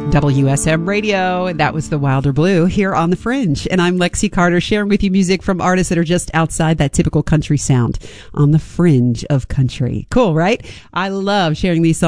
WSM Radio. That was The Wilder Blue here on The Fringe. And I'm Lexi Carter, sharing with you music from artists that are just outside that typical country sound on the fringe of country. Cool, right? I love sharing these songs